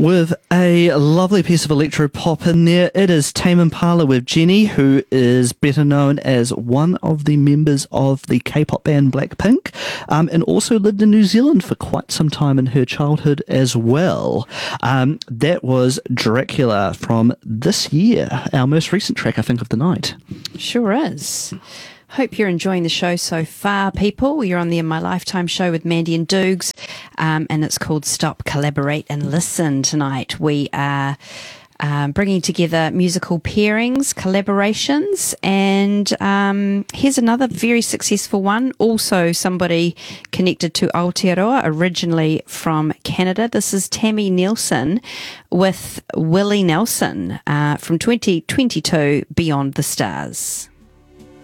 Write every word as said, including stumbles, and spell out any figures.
with a lovely piece of electro pop in there. It is Tame Impala with Jenny, who is better known as one of the members of the K-pop band Blackpink, um, and also lived in New Zealand for quite some time in her childhood as well. Um, that was Dracula from this year, our most recent track, I think, of the night. Sure is. Hope you're enjoying the show so far, people. You're on the In My Lifetime show with Mandy and Doogs, um, and it's called Stop, Collaborate and Listen tonight. We are um, bringing together musical pairings, collaborations, and um, here's another very successful one. Also somebody connected to Aotearoa, originally from Canada. This is Tammy Nelson with Willie Nelson uh, from twenty twenty-two, Beyond the Stars.